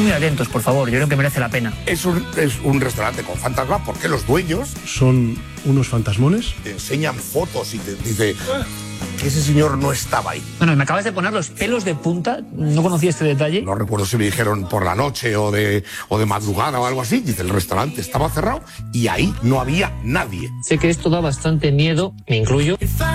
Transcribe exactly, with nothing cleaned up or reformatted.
muy atentos, por favor, yo creo que merece la pena. Es un, es un restaurante con fantasma porque los dueños son unos fantasmones. te enseñan fotos y te dice que ese señor no estaba ahí. Bueno, me acabas de poner los pelos de punta, no conocía este detalle. No recuerdo si me dijeron por la noche o de, o de madrugada o algo así. Dice, el restaurante estaba cerrado y ahí no había nadie. Sé que esto da bastante miedo, me incluyo.